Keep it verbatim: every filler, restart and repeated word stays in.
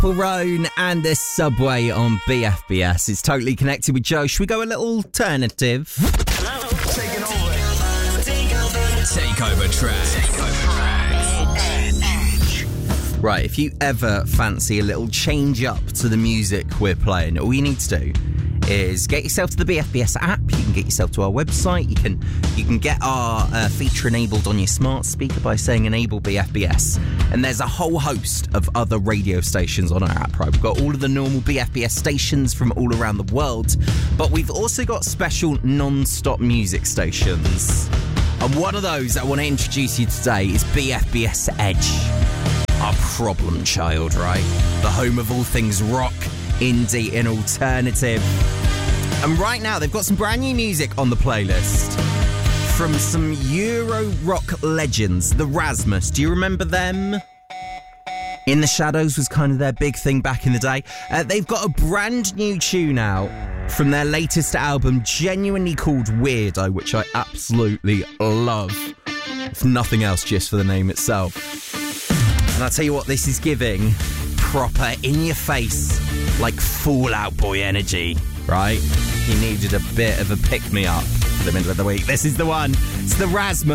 Perone and the Subway on B F B S. It's Totally Connected with Joe. Should we go a little alternative? Hello. Taking over. Takeover track. Takeover track. Right, if you ever fancy a little change up to the music we're playing, all you need to do is get yourself to the B F B S app. You can get yourself to our website. You can you can get our uh, feature enabled on your smart speaker by saying enable B F B S. And there's a whole host of other radio stations on our app, right? We've got all of the normal B F B S stations from all around the world, but we've also got special non-stop music stations. And one of those I want to introduce you today is B F B S Edge. Our problem child, right? The home of all things rock, indie and alternative. And right now they've got some brand new music on the playlist from some Euro rock legends, the Rasmus. Do you remember them? In the Shadows was kind of their big thing back in the day. Uh, they've got a brand new tune out from their latest album, genuinely called Weirdo, which I absolutely love. If nothing else, just for the name itself. And I'll tell you what, this is giving proper in your face, like Fall Out Boy energy, right? He needed a bit of a pick-me-up for the middle of the week. This is the one. It's the Rasmus.